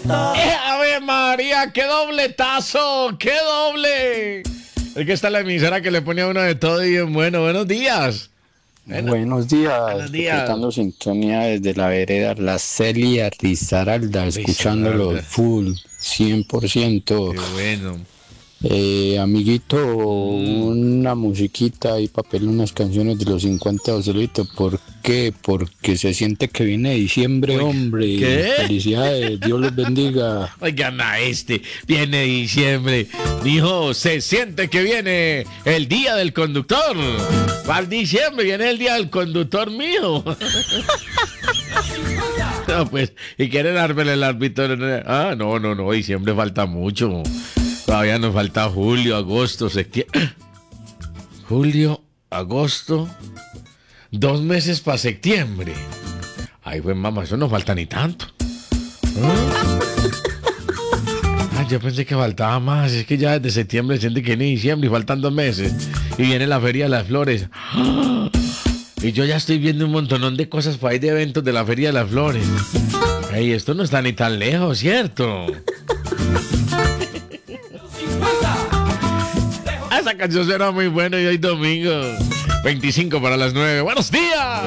¡Ave María! ¡Qué dobletazo! ¡Qué doble! Es que está la emisora que le pone a uno de todo y bien bueno. Buenos días. Buenos días, Buenos días. reportando sintonía desde la vereda La Celia Risaralda, escuchándolo full, 100%. Qué bueno. Amiguito, una musiquita y papel, unas canciones de los 50 de Joselito. ¿Por qué? Porque se siente que viene diciembre, hombre. ¿qué? Felicidades, Dios los bendiga. Oigan a viene diciembre. Dijo, se siente que viene el día del conductor. Al diciembre viene el día del conductor mío. No, pues, y quieren dármele el árbitro. No, diciembre falta mucho. Todavía nos falta julio, agosto, julio, agosto, 2 meses para septiembre. Ay, pues mamá, eso no falta ni tanto. Yo pensé que faltaba más. Es que ya desde septiembre siente que viene diciembre y faltan 2 meses. Y viene la Feria de las Flores. Y yo ya estoy viendo un montonón de cosas para ir de eventos de la Feria de las Flores. Ey, esto no está ni tan lejos, ¿cierto? Esa canción será muy buena y hoy domingo 25 para las 9. ¡Buenos días!